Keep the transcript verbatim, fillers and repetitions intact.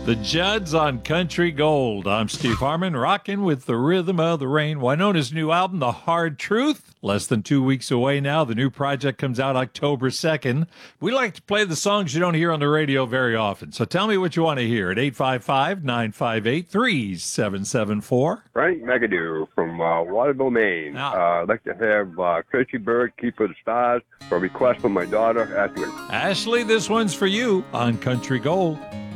The Judds on Country Gold. I'm Steve Harmon, rocking with the rhythm of the rain. Wynona's new album, The Hard Truth, less than two weeks away now. The new project comes out October second. We like to play the songs you don't hear on the radio very often. So tell me what you want to hear at eight five five, nine five eight, three seven seven four. Frank McAdoo from uh, Waterville, Maine. Ah. Uh, I'd like to have uh, Chrissy Bird, Keeper of the Stars, for a request from my daughter, Ashley. Ashley, this one's for you on Country Gold.